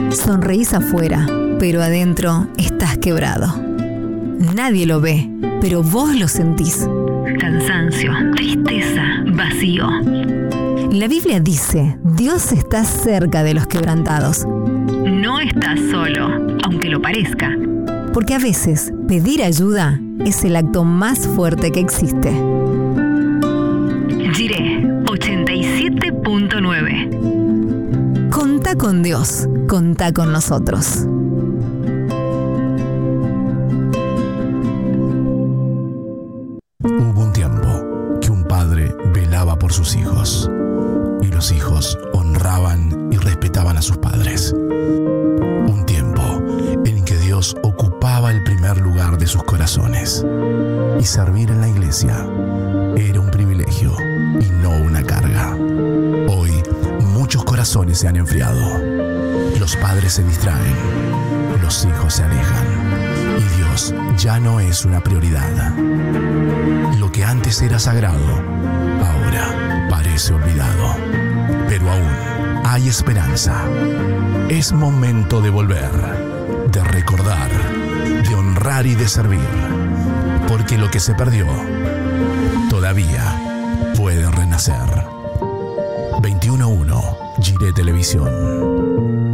Sonreís afuera, pero adentro estás quebrado. Nadie lo ve, pero vos lo sentís. Cansancio, tristeza, vacío. La Biblia dice, Dios está cerca de los quebrantados. No estás solo, aunque lo parezca. Porque a veces pedir ayuda es el acto más fuerte que existe. Jiré 87.9. Contá con Dios, contá con nosotros. Hubo un tiempo que un padre velaba por sus hijos y los hijos honraban y respetaban a sus padres. Un tiempo en que Dios ocupaba el primer lugar de sus corazones y servir en la iglesia era un privilegio y no una carga. Hoy muchos corazones se han enfriado. Los padres se distraen, los hijos se alejan y Dios ya no es una prioridad. Lo que antes era sagrado, ahora parece olvidado. Pero aún hay esperanza. Es momento de volver, de recordar, de honrar y de servir. Porque lo que se perdió todavía puede renacer. 21.1 Jiré Televisión.